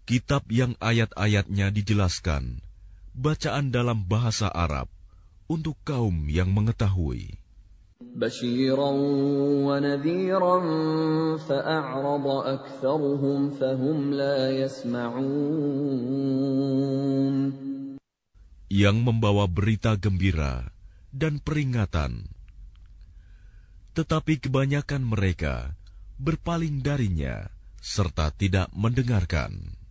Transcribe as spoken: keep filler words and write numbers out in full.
kitab yang ayat-ayatnya dijelaskan, bacaan dalam bahasa Arab, untuk kaum yang mengetahui. بشيرا ونذيرا فأعرض أكثرهم فهم لا يسمعون. Yang membawa berita gembira dan peringatan, tetapi kebanyakan mereka berpaling darinya serta tidak mendengarkan.